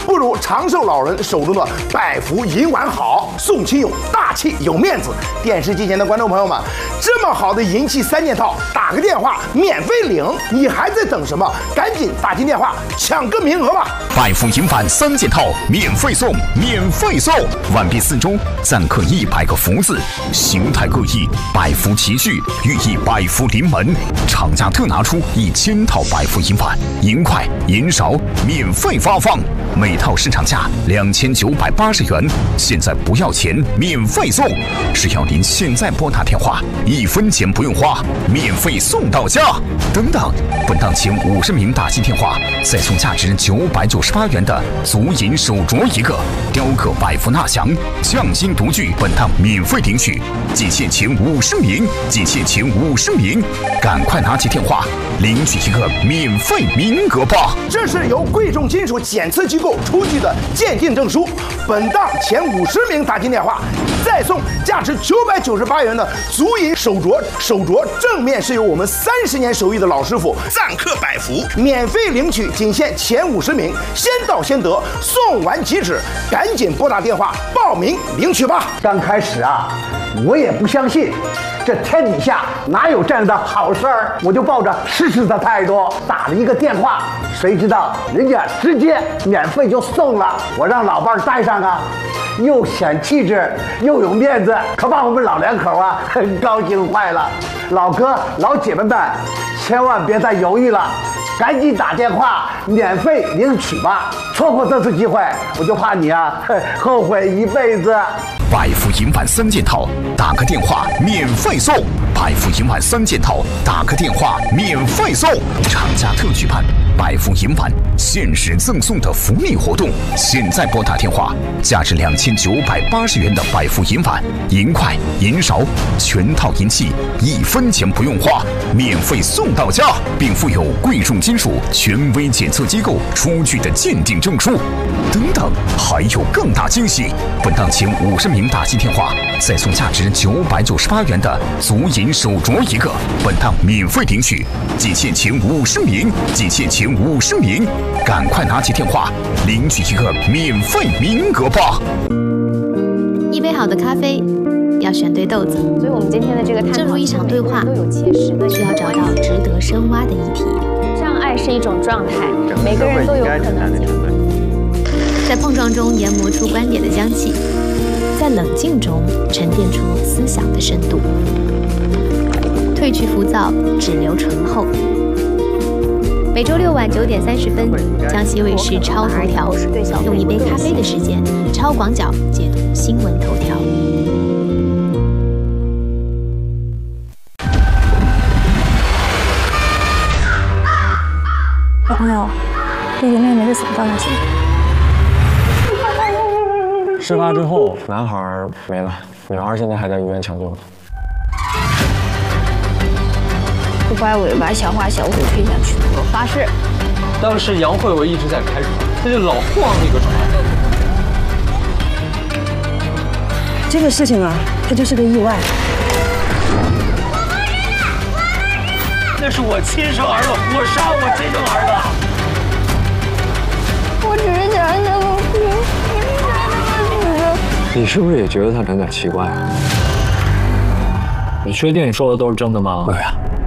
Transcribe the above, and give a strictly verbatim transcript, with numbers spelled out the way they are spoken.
不如长寿老人手中的百福银碗好，送亲友大气有面子。电视机前的观众朋友们，这么好的银器三件套，打个电话免费领，你还在等什么？赶紧打进电话抢个名额吧！ 百福银碗三件套免费送，免费送！碗壁四周錾刻一百个福字，形态各异，百福齐聚，寓意百福临门。厂家特拿出一千套百福银碗，银筷、银勺免费发放，每套市场价两千九百八十元，现在不要钱，免费送！只要您现在拨打电话，一分钱不用花，免费送到家。等等，本档前五十名打进电话，再送价值九百九十八元的足银手镯一个，雕刻百福纳祥，匠心独具，本档免费领取，仅限前五十名，仅限前五十名，赶快拿起电话领取一个免费名额吧！ 这是由贵重金属检测机构出具的鉴定证书，本档前五十名打进电话，再送价值九百九十八元的足银手镯，手镯正面是由我们三十年手艺的老师傅錾刻百福，免费领取，仅限前五十名，先到先得，送完即止，赶紧拨打电话报名领取吧！ 刚开始啊，我也不相信，这天底下哪有这样的好事儿，我就抱着试试的态度打了一个电话，谁知道人家直接免费就送了，我让老伴儿带上啊，又显气质又有面子，可把我们老两口啊很高兴坏了。老哥老姐妹们，千万别再犹豫了，赶紧打电话免费领取吧！错过这次机会，我就怕你啊后悔一辈子。 百福银碗三件套，打个电话免费送！百福银碗三件套，打个电话免费送！厂家特举办百福银碗限时赠送的福利活动，现在拨打电话，价值两千九百八十元的百福银碗、银筷、银勺，全套银器一分钱不用花，免费送到家，并附有贵重金属权威检测机构出具的鉴定证书。等等，还有更大惊喜！本档前五十名打进电话，再送价值九百九十八元的足银手镯一个，本档免费领取，仅限前五十名，仅限前五十名，赶快拿起电话领取一个免费名额吧！ 一杯好的咖啡要选对豆子， 所以我们今天的这个探讨， 正如一场对话， 都有切实的， 需要找到值得深挖的议题。 障碍是一种状态，每个人都有可能在碰撞中研磨出观点的香气，在冷静中沉淀出思想的深度。褪去浮躁，只留醇厚。每周六晚九点三十分，江西卫视超头条，用一杯咖啡的时间，超广角解读新闻头条。 小朋友，弟弟妹妹是怎么掉下去的？ 事发之后，男孩没了，女孩现在还在医院抢救。 不把尾巴小花小虎推下去，我发誓。 当时杨慧伟一直在开船，他就老晃那个船。 这个事情啊，它就是个意外。 那是我亲生儿子，我杀我亲生儿子。我只是想让他们哭，我只想让他们死。 你是不是也觉得他有点奇怪啊？ 你确定你说的都是真的吗？ 对呀，